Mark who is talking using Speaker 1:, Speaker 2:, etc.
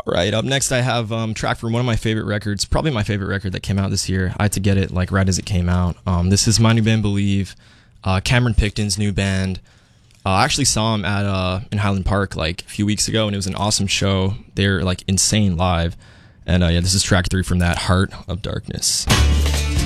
Speaker 1: Right, up next I have track from one of my favorite records, probably my favorite record that came out this year. I had to get it like right as it came out. This is my new band Believe, Cameron Picton's new band. I actually saw him at in Highland Park like a few weeks ago, and it was an awesome show. They're like insane live. And yeah, this is track 3 from that, Heart of Darkness.